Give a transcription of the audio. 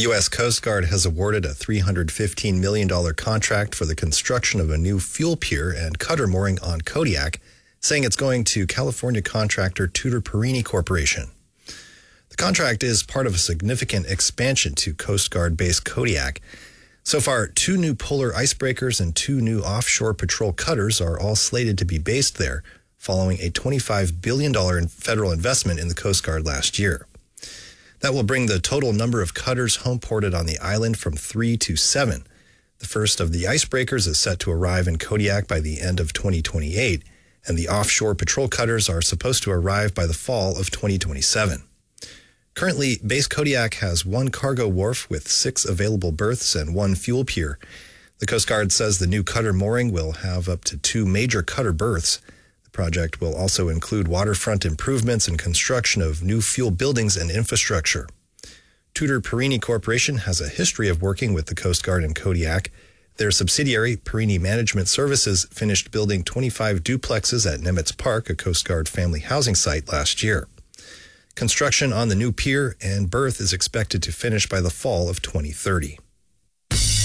U.S. Coast Guard has awarded a $315 million contract for the construction of a new fuel pier and cutter mooring on Kodiak, saying it's going to California contractor Tutor Perini Corporation. The contract is part of a significant expansion to Coast Guard base Kodiak. So far, 2 new polar icebreakers and 2 new offshore patrol cutters are all slated to be based there, following a $25 billion federal investment in the Coast Guard last year. That will bring the total number of cutters homeported on the island from 3 to 7. The first of the icebreakers is set to arrive in Kodiak by the end of 2028, and the offshore patrol cutters are supposed to arrive by the fall of 2027. Currently, Base Kodiak has 1 cargo wharf with 6 available berths and 1 fuel pier. The Coast Guard says the new cutter mooring will have up to 2 major cutter berths. The project will also include waterfront improvements and construction of new fuel buildings and infrastructure. Tutor Perini Corporation has a history of working with the Coast Guard in Kodiak. Their subsidiary, Perini Management Services, finished building 25 duplexes at Nemitz Park, a Coast Guard family housing site, last year. Construction on the new pier and berth is expected to finish by the fall of 2030.